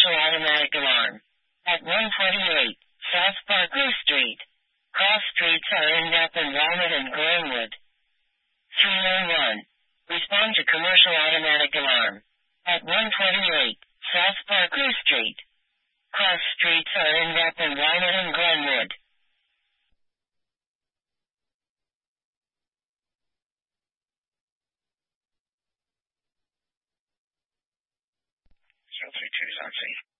commercial automatic alarm. At 148 South Barker Street. Cross streets are in Rapin, Walnut, and Glenwood. 301. Respond to commercial automatic alarm. At 128 South Barker Street. Cross streets are in Rapin, Walnut, and Glenwood. Zero 32 is on scene.